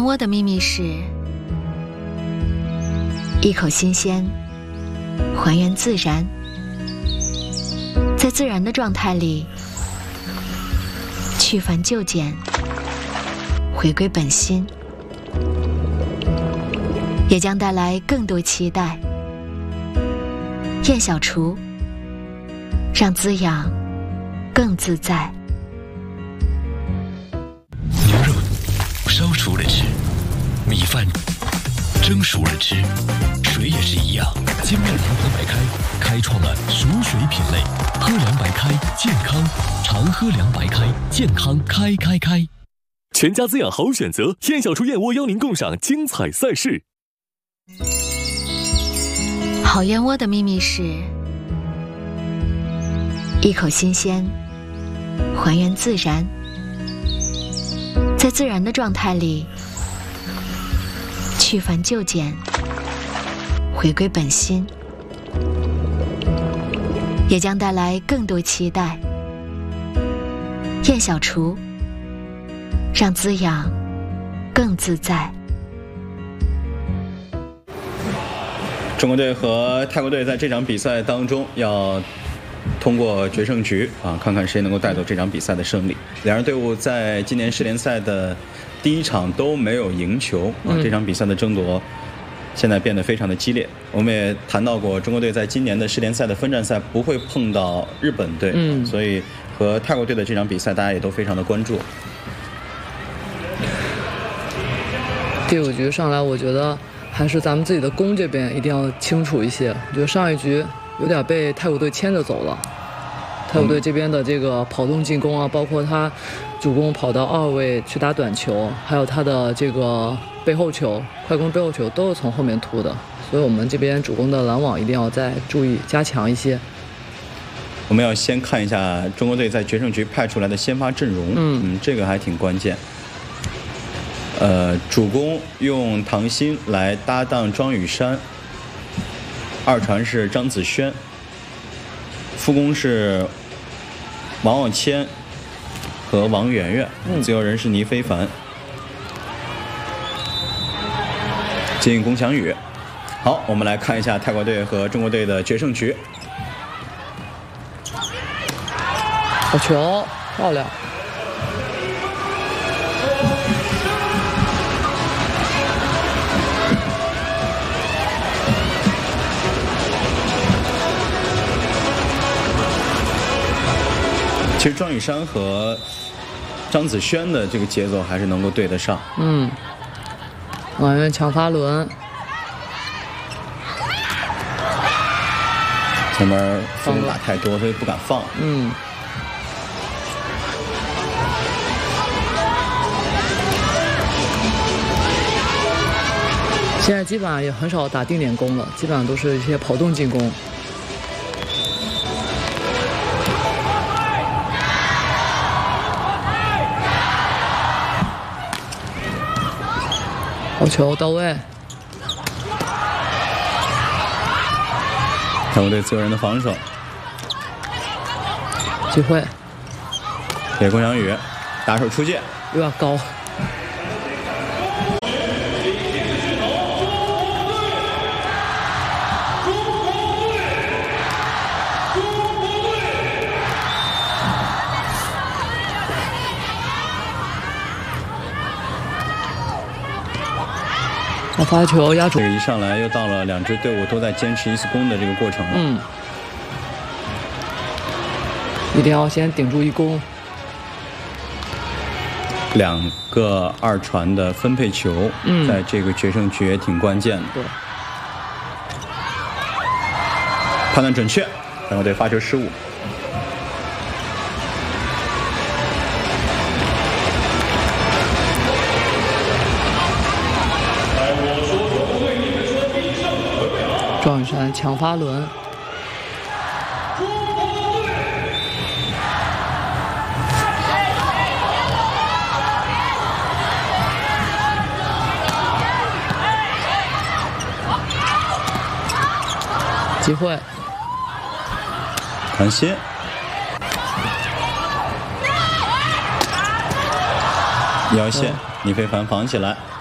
燕窝的秘密是一口新鲜，还原自然，在自然的状态里去繁就简，回归本心，也将带来更多期待。燕小厨，让滋养更自在。 牛肉烧熟了吃，米饭蒸熟了吃，水也是一样。金麦郎喝白开开创了熟水品类，喝凉白开健康，常喝凉白开健康开。 全家滋养好选择，燕小厨燕窝邀您共赏精彩赛事。 好燕窝的秘密是一口新鲜，还原自然，在自然的状态里去繁就简，回归本心，也将带来更多期待。燕小厨，让滋养更自在。 中国队和泰国队在这场比赛当中要通过决胜局看看谁能够带走这场比赛的胜利。两支队伍在今年世联赛的第一场都没有赢球这场比赛的争夺现在变得非常的激烈。我们也谈到过，中国队在今年的世联赛的分站赛不会碰到日本队，所以和泰国队的这场比赛大家也都非常的关注。 第五局上来，我觉得还是咱们自己的攻这边一定要清楚一些。我觉得上一局有点被泰国队牵着走了。泰国队这边的这个跑动进攻包括他主攻跑到二位去打短球，还有他的这个背后球、快攻背后球都是从后面突的，所以我们这边主攻的拦网一定要再注意加强一些。 我们要先看一下中国队在决胜局派出来的先发阵容，这个还挺关键。主攻用唐鑫来搭档庄宇珊，二传是张子萱，副攻是王傲谦和王媛媛，自由人是倪非凡，接应龚翔宇。好，我们来看一下泰国队和中国队的决胜局。 好球，漂亮！ 其实庄宇珊和张子萱的这个节奏还是能够对得上。 王媛抢发轮， 前面风打太多，所以不敢放。 现在基本上也很少打定点攻了，基本上都是一些跑动进攻。好球到位！ 泰国队自由人的防守， 机会， 给龚翔宇打手出界， 有点高。发球压住， 这个一上来又到了两支队伍都在坚持一次攻的这个过程了。 一定要先顶住一攻。 两个二传的分配球，在这个决胜局也挺关键的。 对， 判断准确，中国队发球失误。 庄宇珊抢发轮，机会， 唐鑫，腰线，倪非凡防起来。